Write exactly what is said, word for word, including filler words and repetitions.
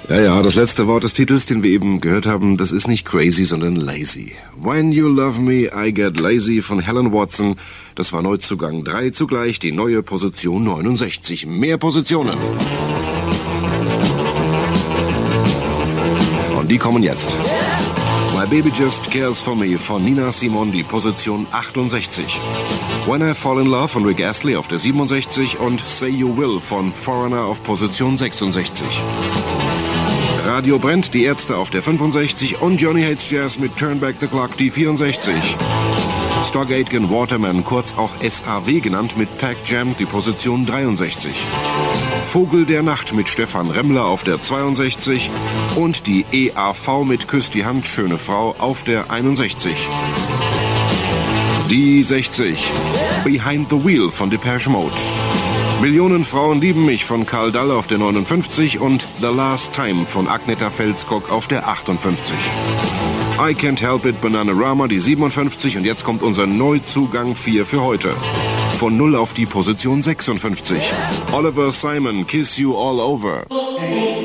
Ja, ja, das letzte Wort des Titels, den wir eben gehört haben, das ist nicht crazy, sondern lazy. When You Love Me, I Get Lazy von Helen Watson. Das war Neuzugang drei, zugleich die neue Position neunundsechzig. Mehr Positionen. Und die kommen jetzt. My Baby Just Cares For Me von Nina Simone, die Position achtundsechzig. When I Fall In Love von Rick Astley auf der siebenundsechzig und Say You Will von Foreigner auf Position sechsundsechzig. Radio brennt, die Ärzte auf der fünfundsechzig und Johnny Hates Jazz mit Turn Back the Clock, die vierundsechzig. Stock Aitken Waterman, kurz auch S A W genannt, mit Pack Jam, die Position dreiundsechzig. Vogel der Nacht mit Stefan Remmler auf der zweiundsechzig und die E A V mit Küss die Hand, schöne Frau auf der einundsechzig. Die sechzig. Behind the Wheel von Depeche Mode. Millionen Frauen lieben mich von Karl Dall auf der neunundfünfzig und The Last Time von Agneta Fälskog auf der achtundfünfzig. I Can't Help It Bananarama, die siebenundfünfzig und jetzt kommt unser Neuzugang vier für heute. Von null auf die Position sechsundfünfzig. Oliver Simon, Kiss You All Over.